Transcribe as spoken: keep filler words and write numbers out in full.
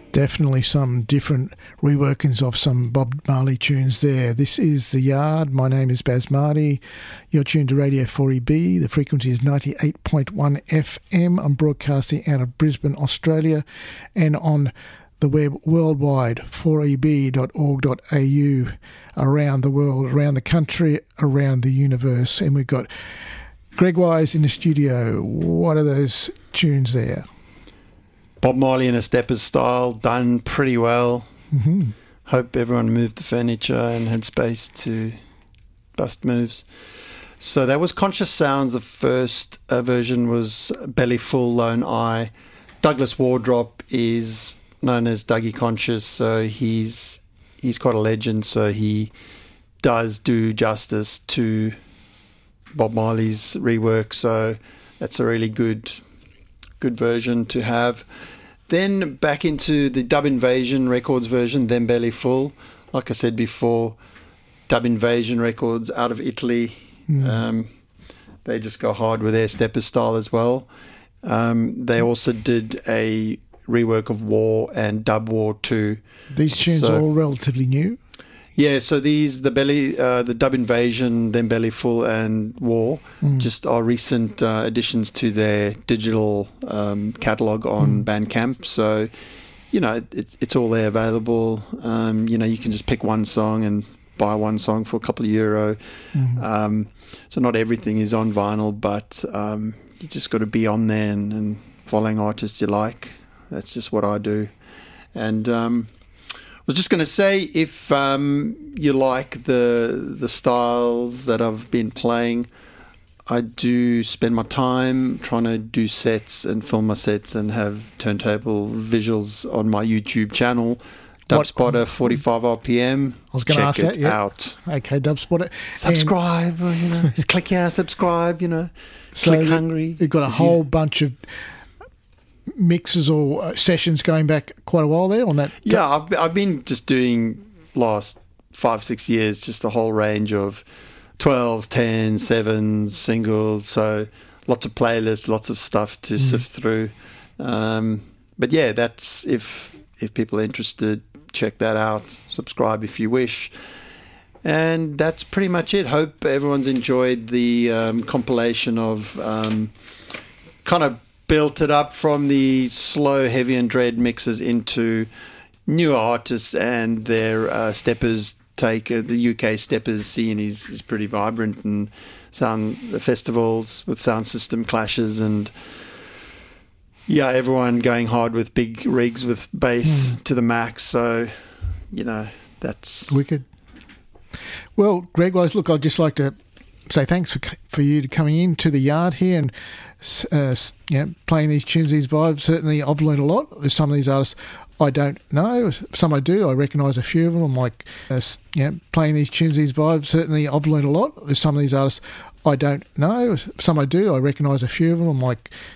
Definitely some different reworkings of some Bob Marley tunes there. This is The Yard. My name is Baz Marty. You're tuned to Radio four E B. The frequency is ninety-eight point one F M. I'm broadcasting out of Brisbane, Australia, and on the web worldwide, four e b dot org dot a u, around the world, around the country, around the universe. And we've got Greg Wise in the studio. What are those tunes there? Bob Marley in a Steppers style, done pretty well. Mm-hmm. Hope everyone moved the furniture and had space to bust moves. So that was Conscious Sounds. The first uh, version was Belly Full, Lone Eye. Douglas Wardrop is known as Dougie Conscious, so he's he's quite a legend. So he does do justice to Bob Marley's rework. So that's a really good good version to have. Then back into the Dub Invasion Records version, then Belly Full. Like I said before, Dub Invasion Records out of Italy. Mm. Um, they just go hard with their stepper style as well. Um, they also did a rework of War and Dub War two. These tunes so, are all relatively new. Yeah, so these, the belly, uh, the Dub Invasion, then Belly Full and War, mm. just are recent uh, additions to their digital um, catalogue on mm. Bandcamp. So, you know, it, it's all there available. Um, you know, you can just pick one song and buy one song for a couple of euro. Mm. Um, so not everything is on vinyl, but um, you just got to be on there and, and following artists you like. That's just what I do. And um, I was just going to say, if um, you like the the styles that I've been playing, I do spend my time trying to do sets and film my sets and have turntable visuals on my YouTube channel, Dubspotter forty-five R P M. I was going to ask Check that. it Yeah. out. Okay, Dubspotter. Subscribe, and, you know, click here, subscribe, you know, so click hungry. You've got a whole bunch of mixes or sessions going back quite a while there on that. Yeah, I've I've been just doing last five six years just a whole range of twelves, tens, sevens, singles. So lots of playlists, lots of stuff to mm. sift through. Um, but yeah, that's if if people are interested, check that out. Subscribe if you wish. And that's pretty much it. Hope everyone's enjoyed the um, compilation of um, kind of built it up from the slow, heavy and dread mixes into newer artists and their uh, steppers take. Uh, the U K steppers scene is, is pretty vibrant, and sound the festivals with sound system clashes, and yeah, everyone going hard with big rigs with bass mm. to the max. So, you know, that's wicked. Well, Greg Wise, look, I'd just like to say thanks for for you to coming in to the yard here and uh, you know, playing these tunes, these vibes. Certainly, I've learned a lot. There's some of these artists I don't know. Some I do. I recognise a few of them. I'm like, uh, you know, playing these tunes, these vibes. Certainly, I've learned a lot. There's some of these artists I don't know. Some I do. I recognise a few of them. I'm like,